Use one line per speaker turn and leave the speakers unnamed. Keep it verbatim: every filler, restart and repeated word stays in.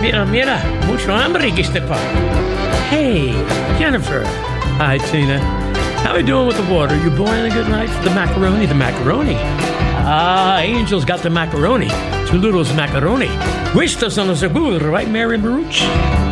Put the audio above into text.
mira, mira. Mucho hambre que este pa. Hey, Jennifer. Hi, Tina. How are we doing with the water? You boiling a good night? The macaroni, the macaroni. Ah, Angel's got the macaroni. Tolulo's macaroni. Gustos on the Zabur, right, Mary Maruch?